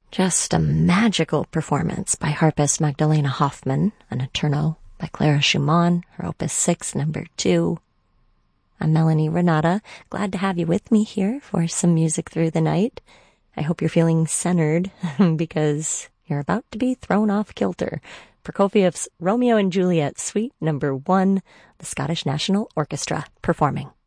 Just a magical performance by harpist Magdalena Hoffmann, an Notturno by Clara Schumann, her Opus 6, number 2. I'm Melanie Renata, glad to have you with me here for some music through the night. I hope you're feeling centered because you're about to be thrown off kilter. Prokofiev's Romeo and Juliet, Suite number 1, the Scottish National Orchestra performing.